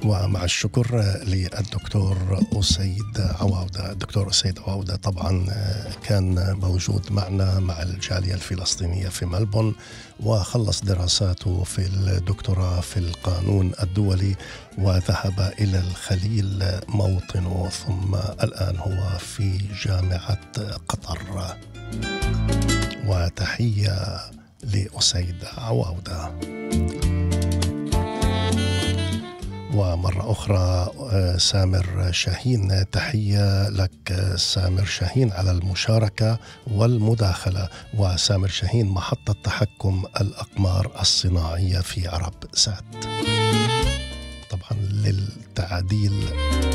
ومع الشكر للدكتور أسيد عواودة. الدكتور أسيد عواودة طبعا كان موجود معنا مع الجالية الفلسطينية في ملبون، وخلص دراساته في الدكتوراه في القانون الدولي وذهب إلى الخليل موطنه، ثم الآن هو في جامعة قطر. وتحية لأسيد عواودة. ومرة أخرى سامر شاهين، تحية لك سامر شاهين على المشاركة والمداخلة. وسامر شاهين محطة تحكم الأقمار الصناعية في عرب سات، طبعا للتعديل